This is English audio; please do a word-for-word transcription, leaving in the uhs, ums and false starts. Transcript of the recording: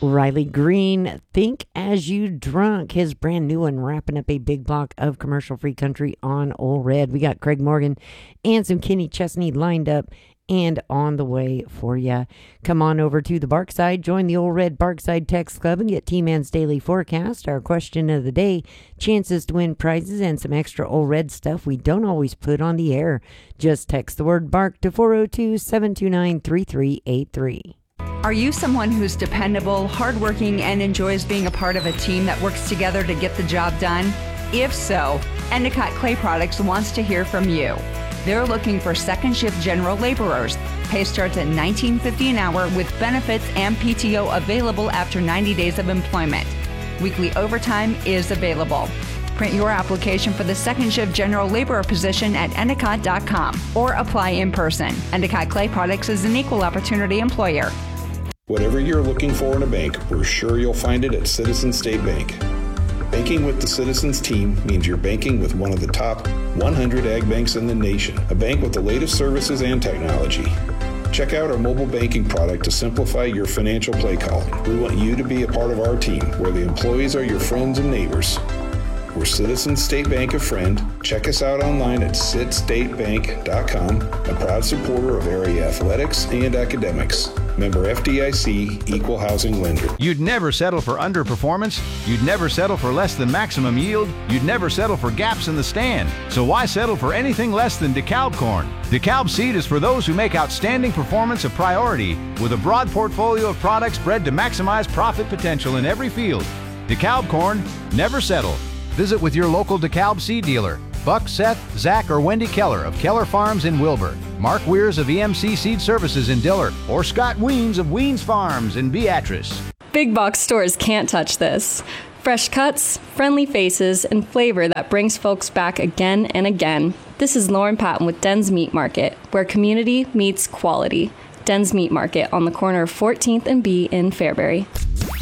Riley Green, Think As You Drunk, his brand new one, wrapping up a big block of commercial-free country on Ole Red. We got Craig Morgan and some Kenny Chesney lined up and on the way for you. Come on over to the Barkside, join the Ole Red Barkside Text Club and get T-Man's Daily Forecast, our question of the day, chances to win prizes, and some extra Ole Red stuff we don't always put on the air. Just text the word BARK to four oh two, seven two nine, three three eight three. Are you someone who's dependable, hardworking, and enjoys being a part of a team that works together to get the job done? If so, Endicott Clay Products wants to hear from you. They're looking for second shift general laborers. Pay starts at nineteen fifty an hour with benefits and P T O available after ninety days of employment. Weekly overtime is available. Print your application for the second shift general laborer position at endicott dot com or apply in person. Endicott Clay Products is an equal opportunity employer. Whatever you're looking for in a bank, we're sure you'll find it at Citizens State Bank. Banking with the Citizens team means you're banking with one of the top one hundred ag banks in the nation, a bank with the latest services and technology. Check out our mobile banking product to simplify your financial play calling. We want you to be a part of our team, where the employees are your friends and neighbors. We're Citizens State Bank of Friend. Check us out online at cit state bank dot com, a proud supporter of area athletics and academics. Member F D I C, Equal Housing Lender. You'd never settle for underperformance. You'd never settle for less than maximum yield. You'd never settle for gaps in the stand. So why settle for anything less than DeKalb corn? DeKalb seed is for those who make outstanding performance a priority, with a broad portfolio of products bred to maximize profit potential in every field. DeKalb corn, never settle. Visit with your local DeKalb seed dealer. Buck, Seth, Zach, or Wendy Keller of Keller Farms in Wilbur, Mark Weirs of E M C Seed Services in Diller, or Scott Weens of Weens Farms in Beatrice. Big box stores can't touch this. Fresh cuts, friendly faces, and flavor that brings folks back again and again. This is Lauren Patton with Den's Meat Market, where community meets quality. Den's Meat Market on the corner of fourteenth and B in Fairbury.